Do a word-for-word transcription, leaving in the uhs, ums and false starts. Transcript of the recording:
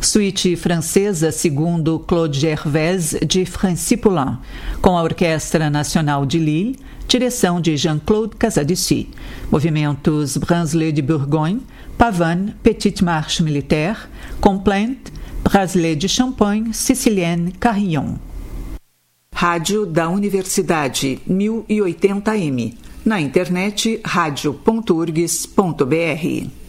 Suíte francesa segundo Claude Gervais de Francis Poulenc, com a Orquestra Nacional de Lille, direção de Jean-Claude Casadesus. Movimentos Branle de Bourgogne, Pavane, Petite Marche Militaire, Complainte, Bracelet de Champagne, Sicilienne, Carillon. Rádio da Universidade, mil e oitenta A M. Na internet, rádio ponto urgs ponto br.